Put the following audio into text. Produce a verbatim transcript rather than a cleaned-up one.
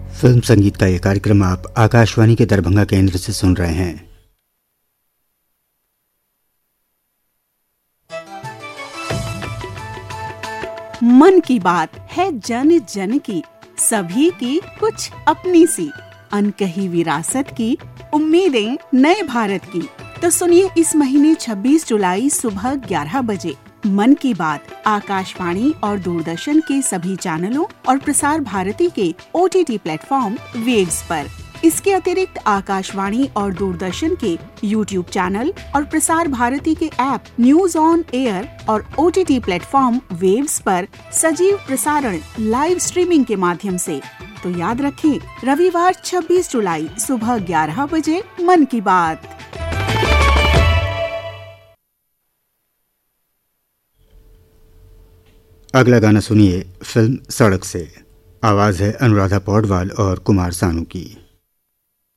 Film संगीत का ये कार्यक्रम आप आकाशवाणी के दरभंगा केंद्र से सुन रहे हैं। मन की बात है जन जन की, सभी की कुछ अपनी सी, अनकही विरासत की, उम्मीदें नए भारत की। तो सुनिए इस महीने छब्बीस जुलाई सुबह ग्यारह बजे मन की बात आकाशवाणी और दूरदर्शन के सभी चैनलों और प्रसार भारती के O T T platform waves पर। इसके अतिरिक्त आकाशवाणी और दूरदर्शन के यूट्यूब चैनल और प्रसार भारती के ऐप न्यूज ऑन एयर और O T T platform waves पर सजीव प्रसारण लाइव स्ट्रीमिंग के माध्यम से। तो याद रखें, रविवार छब्बीस जुलाई सुबह ग्यारह बजे मन की बात। अगला गाना सुनिए फिल्म सड़क से। आवाज है अनुराधा पौडवाल और कुमार सानू की।